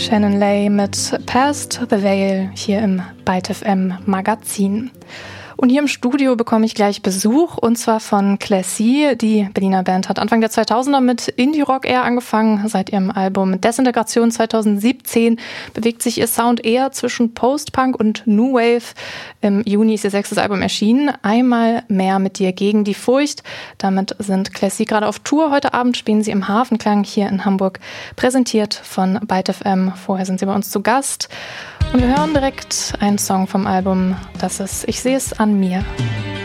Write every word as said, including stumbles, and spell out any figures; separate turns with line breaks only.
Shannon Lay mit Past the Veil hier im Byte F M Magazin. Und hier im Studio bekomme ich gleich Besuch, und zwar von Classy. Die Berliner Band hat Anfang der zweitausender mit Indie-Rock eher angefangen. Seit ihrem Album Desintegration zweitausendsiebzehn bewegt sich ihr Sound eher zwischen Post-Punk und New Wave. Im Juni ist ihr sechstes Album erschienen. Einmal mehr mit dir gegen die Furcht. Damit sind Classy gerade auf Tour. Heute Abend spielen sie im Hafenklang hier in Hamburg. Präsentiert von Byte F M. Vorher sind sie bei uns zu Gast. Und wir hören direkt einen Song vom Album. Das ist Ich sehe es an mir.